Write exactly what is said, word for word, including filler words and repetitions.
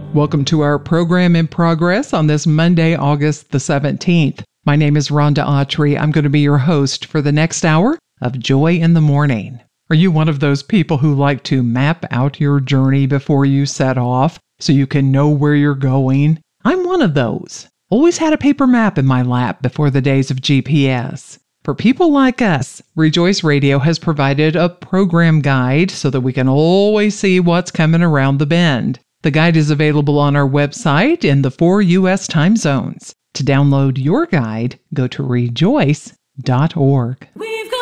Welcome to our program in progress on this Monday, August the seventeenth. My name is Rhonda Autry. I'm going to be your host for the next hour of Joy in the Morning. Are you one of those people who like to map out your journey before you set off so you can know where you're going? I'm one of those. Always had a paper map in my lap before the days of G P S. For people like us, Rejoice Radio has provided a program guide so that we can always see what's coming around the bend. The guide is available on our website in the four U S time zones. To download your guide, go to rejoice dot org.